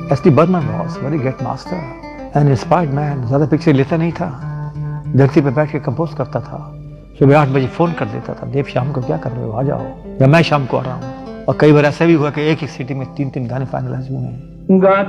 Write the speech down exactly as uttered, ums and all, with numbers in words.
S D Burman was very great master and inspired man. ज्यादा picture लेता नहीं था, धरती पे बैठ के कंपोज करता था। सुबह आठ बजे फोन कर देता था, देव शाम को क्या कर रहे हो, आ जाओ, या मैं शाम को आ रहा हूँ। और कई बार ऐसा भी हुआ कि एक ही सिटी में तीन तीन गाने फाइनलाइज हुए हैं।